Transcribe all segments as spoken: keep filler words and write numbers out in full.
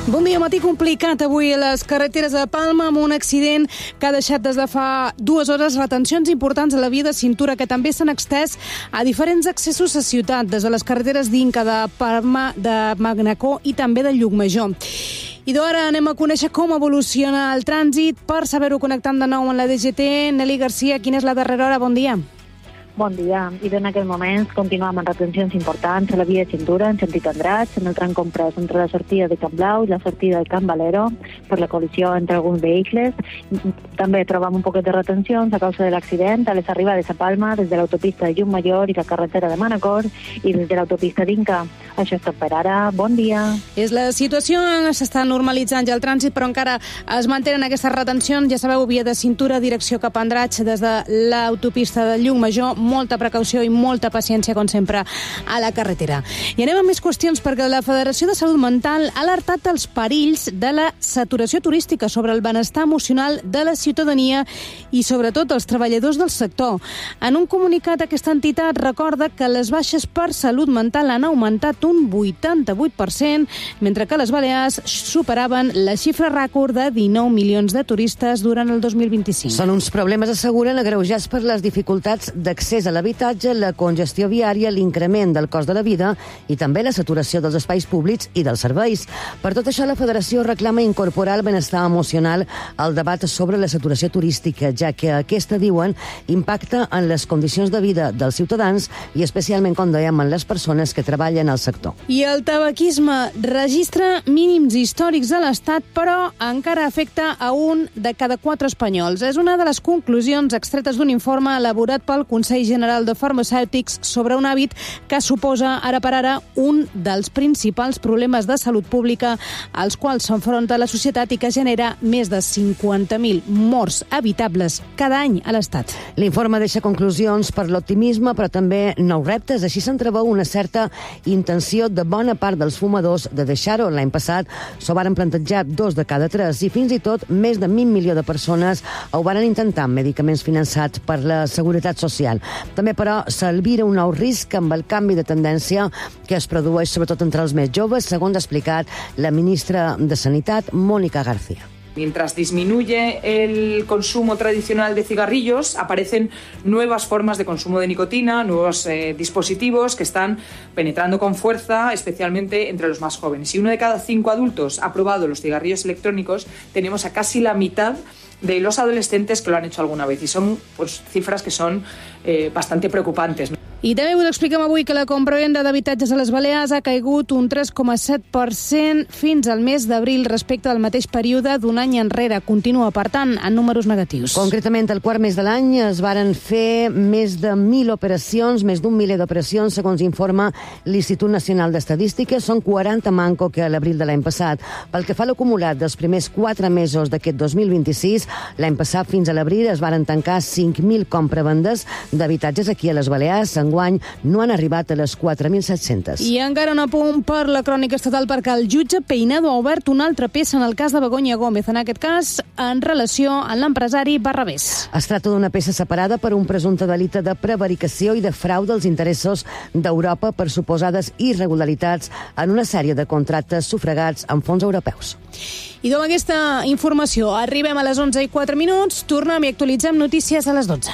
Bon dia, matí complicat avui a les carreteres de Palma amb un accident que ha deixat des de fa dues hores retencions importants a la via de cintura que també s'han extès a diferents accessos a ciutat, des de les carreteres d'Inca, de Palma, de Manacor i també de Llucmajor. I d'ara anem a conèixer com evoluciona el trànsit. Per saber-ho, connectant de nou amb la D G T, Nelly Garcia, quina és la darrera hora? Bon dia. Bon dia. I en aquells moments continuem amb retencions importants a la via de cintura en sentit Andratx, en el tram comprès entre la sortida de Camp Blau i la sortida de Can Valero per la col·lisió entre alguns vehicles. També trobem un poquet de retencions a causa de l'accident a les arribades a Palma des de l'autopista de Llucmajor i la carretera de Manacor i des de l'autopista d'Inca. Això és tot per ara. Bon dia. És la situació, s'està normalitzant ja el trànsit, però encara es mantenen aquestes retencions. Ja sabeu, via de cintura, direcció cap a Andratx, des de l'autopista de Llucmajor. Molta precaució i molta paciència, com sempre, a la carretera. I anem a més qüestions, perquè la Federació de Salut Mental ha alertat dels perills de la saturació turística sobre el benestar emocional de la ciutadania i, sobretot, els treballadors del sector. En un comunicat, aquesta entitat recorda que les baixes per salut mental han augmentat un vuitanta-vuit per cent, mentre que les Balears superaven la xifra rècord de dinou milions de turistes durant el dos mil vint-i-cinc. Són uns problemes, asseguren, agreujats per les dificultats d'accés a l'habitatge, la congestió viària, l'increment del cost de la vida i també la saturació dels espais públics i dels serveis. Per tot això, la Federació reclama incorporar el benestar emocional al debat sobre la saturació turística, ja que aquesta, diuen, impacta en les condicions de vida dels ciutadans i especialment, com dèiem, en les persones que treballen al sector. I el tabaquisme registra mínims històrics a l'Estat, però encara afecta a un de cada quatre espanyols. És una de les conclusions extretes d'un informe elaborat pel Consell General de Farmacèutics sobre un hàbit que suposa, ara per ara, un dels principals problemes de salut pública als quals s'enfronta la societat i que genera més de cinquanta mil morts evitables cada any a l'Estat. L'informe deixa conclusions per l'optimisme, però també nous reptes. Així s'entreveu una certa intenció de bona part dels fumadors de deixar-ho. L'any passat s'ho varen plantejar dos de cada tres i fins i tot més de mig milió de persones ho varen intentar amb medicaments finançats per la Seguretat Social. També, però, s'albira un nou risc amb el canvi de tendència que es produeix sobretot entre els més joves, segons ha explicat la ministra de Sanitat, Mónica García. Mientras disminuye el consumo tradicional de cigarrillos, aparecen nuevas formas de consumo de nicotina, nuevos eh, dispositivos que están penetrando con fuerza, especialmente entre los más jóvenes. Si uno de cada cinco adultos ha probado los cigarrillos electrónicos, tenemos a casi la mitad de los adolescentes que lo han hecho alguna vez. Y son pues, cifras que son eh, bastante preocupantes, ¿no? I també us expliquem avui que la compra-venda d'habitatges a les Balears ha caigut un tres coma set per cent fins al mes d'abril respecte al mateix període d'un any enrere. Continua, per tant, en números negatius. Concretament, el quart mes de l'any es varen fer més de mil operacions, més d'un miler d'operacions, segons informa l'Institut Nacional d'Estadística. Són quaranta manco que a l'abril de l'any passat. Pel que fa a l'acumulat dels primers quatre mesos d'aquest dos mil vint-i-sis, l'any passat fins a l'abril es varen tancar cinc mil compravendes d'habitatges aquí a les Balears. Enguany no han arribat a les quatre mil set-cents. I encara un apunt per la crònica estatal, perquè el jutge Peinado ha obert una altra peça en el cas de Begoña Gómez, en aquest cas en relació amb l'empresari Barrabés. Es tracta d'una peça separada per un presumpte delicte de prevaricació i de frau dels interessos d'Europa per suposades irregularitats en una sèrie de contractes sufragats amb fons europeus. I amb aquesta informació arribem a les onze i quatre minuts, tornem i actualitzem notícies a les dotze.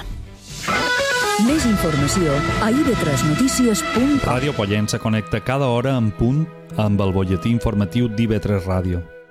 Més informació a i ve tres notícies punt com. Ràdio Pollença connecta cada hora en punt amb el butlletí informatiu d'I V tres Ràdio.